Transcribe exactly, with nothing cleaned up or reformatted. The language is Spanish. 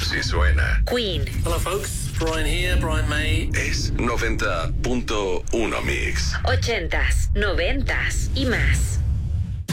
Si suena. Queen. Hello folks, Brian here, Brian May. Es noventa punto uno Mix. Ochentas, noventas y más.